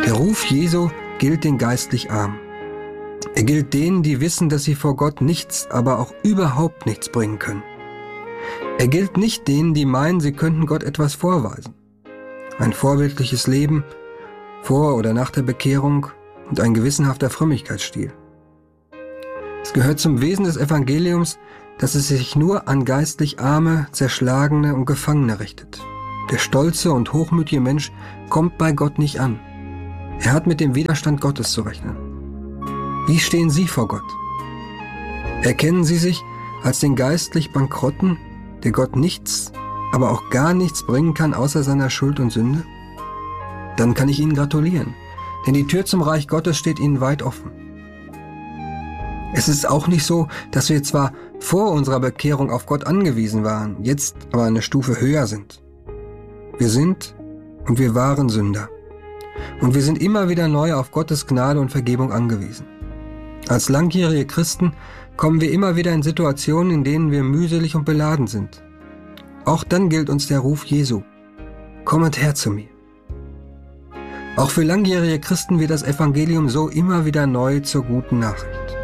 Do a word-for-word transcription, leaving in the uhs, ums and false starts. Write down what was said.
Der Ruf Jesu gilt den geistlich Armen. Er gilt denen, die wissen, dass sie vor Gott nichts, aber auch überhaupt nichts bringen können. Er gilt nicht denen, die meinen, sie könnten Gott etwas vorweisen. Ein vorbildliches Leben, vor oder nach der Bekehrung und ein gewissenhafter Frömmigkeitsstil. Es gehört zum Wesen des Evangeliums, dass es sich nur an geistlich Arme, Zerschlagene und Gefangene richtet. Der stolze und hochmütige Mensch kommt bei Gott nicht an. Er hat mit dem Widerstand Gottes zu rechnen. Wie stehen Sie vor Gott? Erkennen Sie sich als den geistlich Bankrotten, der Gott nichts, aber auch gar nichts bringen kann außer seiner Schuld und Sünde? Dann kann ich Ihnen gratulieren, denn die Tür zum Reich Gottes steht Ihnen weit offen. Es ist auch nicht so, dass wir zwar vor unserer Bekehrung auf Gott angewiesen waren, jetzt aber eine Stufe höher sind. Wir sind und wir waren Sünder. Und wir sind immer wieder neu auf Gottes Gnade und Vergebung angewiesen. Als langjährige Christen kommen wir immer wieder in Situationen, in denen wir mühselig und beladen sind. Auch dann gilt uns der Ruf Jesu: Kommet her zu mir. Auch für langjährige Christen wird das Evangelium so immer wieder neu zur guten Nachricht.